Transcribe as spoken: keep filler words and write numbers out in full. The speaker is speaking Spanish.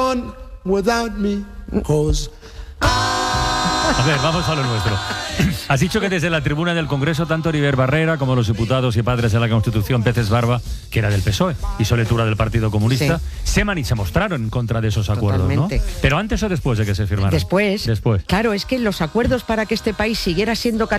on without me, 'cause A ver, vamos a lo nuestro. Has dicho que desde la tribuna del Congreso, tanto Heribert Barrera como los diputados y padres de la Constitución, Peces Barba, que era del P S O E, y Soletura del Partido Comunista, Sí. se man y se mostraron en contra de esos acuerdos, Totalmente. ¿no? Pero antes o después de que se firmaran. Después, Después. claro, es que los acuerdos para que este país siguiera siendo